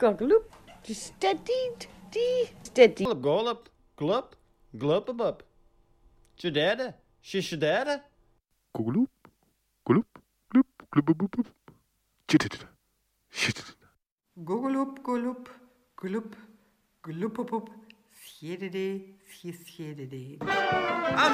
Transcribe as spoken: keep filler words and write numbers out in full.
Kakaloep. Steady, die, steady. Golop, golop, glop, glopabop. Tjederde, shishderde. Koegeloep, koeloep, gloep, gloepeboep. Tjittit, shit. Gogoloep, goloep, gloep, gloepopop, schedede, schedede.